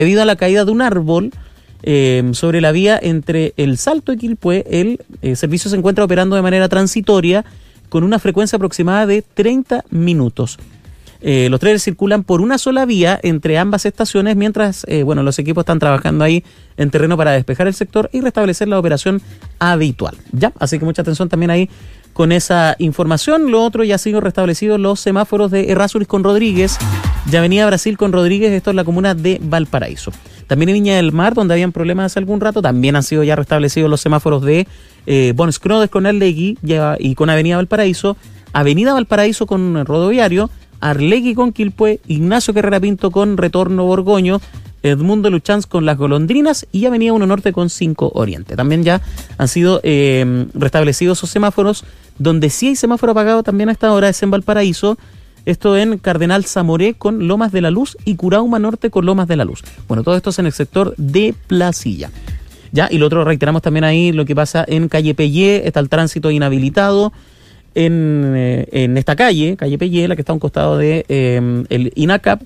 debido a la caída de un árbol sobre la vía entre El Salto y Quilpué. El servicio se encuentra operando de manera transitoria con una frecuencia aproximada de 30 minutos. Los trenes circulan por una sola vía entre ambas estaciones, mientras los equipos están trabajando ahí en terreno para despejar el sector y restablecer la operación habitual. ¿Ya? Así que mucha atención también ahí con esa información. Lo otro, ya han sido restablecidos los semáforos de Errázuriz con Rodríguez y Avenida Brasil con Rodríguez, esto es la comuna de Valparaíso. También en Viña del Mar, donde habían problemas hace algún rato, también han sido ya restablecidos los semáforos de Bon Scrodes con Arlegui y con Avenida Valparaíso con Rodoviario, Arlegui con Quilpué, Ignacio Carrera Pinto con Retorno Borgoño, Edmundo Luchanz con Las Golondrinas y Avenida 1 Norte con 5 Oriente. También ya han sido restablecidos esos semáforos. Donde sí hay semáforo apagado también a esta hora es en Valparaíso, esto en Cardenal Zamoré con Lomas de la Luz y Curauma Norte con Lomas de la Luz. Bueno, todo esto es en el sector de Placilla. Ya, y lo otro, reiteramos también ahí lo que pasa en Calle Pellé, está el tránsito inhabilitado en esta calle Pellé, la que está a un costado de el INACAP.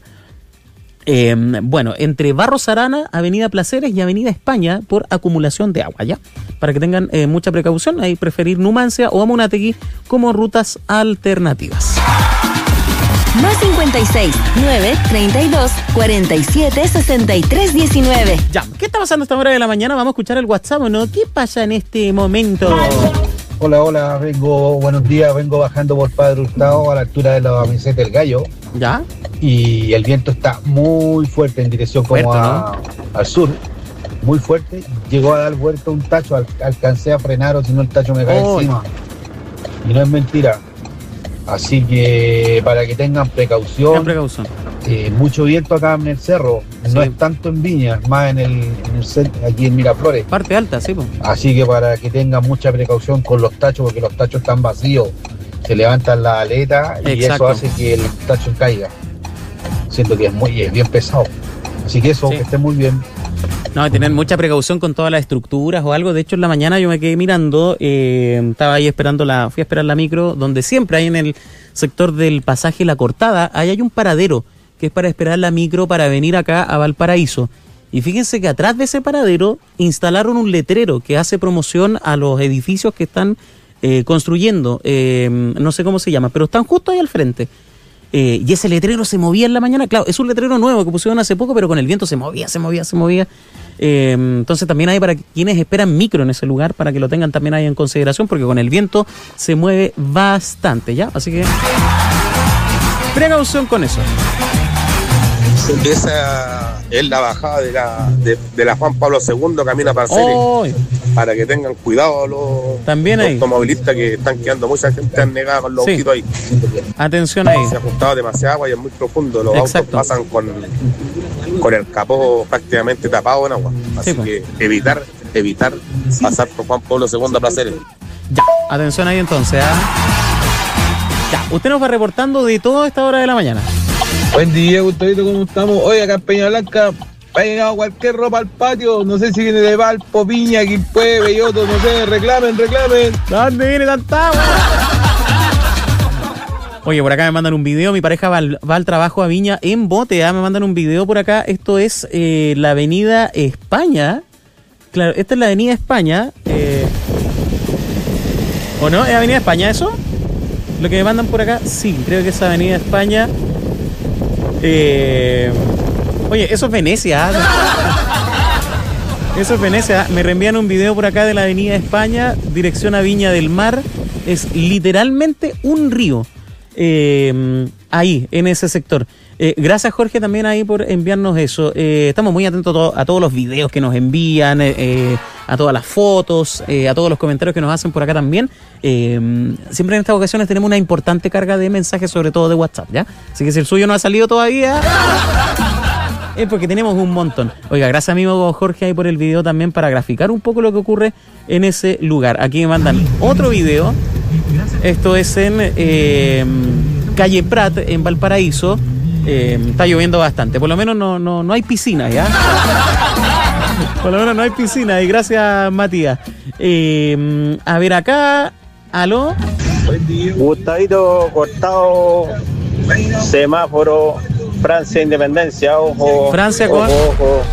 Entre Barros Arana, Avenida Placeres y Avenida España por acumulación de agua, ¿ya? Para que tengan mucha precaución, ahí preferir Numancia o Amunátegui como rutas alternativas. Más 56 9 32 47 63 19. Ya, ¿qué está pasando a esta hora de la mañana? Vamos a escuchar el WhatsApp, ¿o no? ¿Qué pasa en este momento? Hola, buenos días, vengo bajando por Padre Hurtado a la altura de la meseta del Gallo. ¿Ya? Y el viento está muy fuerte en dirección como al sur, muy fuerte. Llegó a dar vuelta un tacho, alcancé a frenar o si no el tacho me cae encima. Y no es mentira. Así que para que tengan precaución. Mucho viento acá en el cerro, no es tanto en Viña, más en el centro, aquí en Miraflores. Parte alta, sí. Pues. Así que para que tengan mucha precaución con los tachos, porque los tachos están vacíos, se levantan las aletas y eso hace que el tacho caiga. Siento que es bien pesado. Así que eso, que esté muy bien. No, tener mucha precaución con todas las estructuras o algo. De hecho, en la mañana yo me quedé mirando, estaba ahí fui a esperar la micro, donde siempre hay en el sector del pasaje La Cortada, ahí hay un paradero que es para esperar la micro para venir acá a Valparaíso. Y fíjense que atrás de ese paradero instalaron un letrero que hace promoción a los edificios que están construyendo. No sé cómo se llama, pero están justo ahí al frente. Y ese letrero se movía en la mañana. Claro, es un letrero nuevo que pusieron hace poco, pero con el viento se movía. Entonces también hay para quienes esperan micro en ese lugar, para que lo tengan también ahí en consideración, porque con el viento se mueve bastante, ¿ya? Así que precaución con eso. Esa es la bajada de la Juan Pablo II, camino a Parceles, para que tengan cuidado los automovilistas que están quedando, mucha gente anegada con los ojitos ahí. Atención ahí. Se ha ajustado demasiada agua y es muy profundo, los autos pasan con el capó prácticamente tapado en agua, así que evitar pasar por Juan Pablo II a Parceles. Ya, atención ahí entonces, Ya, usted nos va reportando de todo a esta hora de la mañana. Buen día, Gustavito, ¿cómo estamos? Hoy acá en Peña Blanca ha llegado cualquier ropa al patio, no sé si viene de Valpo, Viña, Quilpué, Belloto, no sé, reclamen. ¿Dónde viene tanta agua? Oye, por acá me mandan un video, mi pareja va al trabajo a Viña en bote, me mandan un video por acá, esto es la Avenida España, claro, esta es la Avenida España, ¿o no? ¿Es Avenida España eso? Lo que me mandan por acá, sí, creo que es Avenida España. Oye, eso es Venecia. Eso es Venecia. Me reenvían un video por acá de la Avenida España, dirección a Viña del Mar. Es literalmente un río. Ahí, en ese sector. Gracias, Jorge, también ahí por enviarnos eso. Estamos muy atentos a todos los videos que nos envían, a todas las fotos, a todos los comentarios que nos hacen por acá también. Siempre en estas ocasiones tenemos una importante carga de mensajes, sobre todo de WhatsApp, ¿ya? Así que si el suyo no ha salido todavía, es porque tenemos un montón. Oiga, gracias amigo Jorge ahí por el video también, para graficar un poco lo que ocurre en ese lugar. Aquí me mandan otro video. Esto es en Calle Prat, en Valparaíso. Está lloviendo bastante. Por lo menos no hay piscina, ¿ya? Por lo menos no hay piscina. Y gracias, Matías. A ver acá. ¿Aló? Gustavito, cortado semáforo Francia, Independencia, ojo. Francia con. Ojo.